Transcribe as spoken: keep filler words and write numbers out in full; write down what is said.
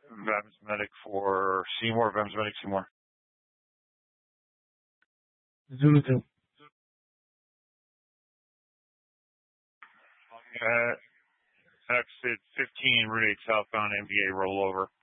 Vams Medic for Seymour. Vams Medic Seymour. Zulu two. Uh, exit fifteen, Route eight southbound, M B A rollover.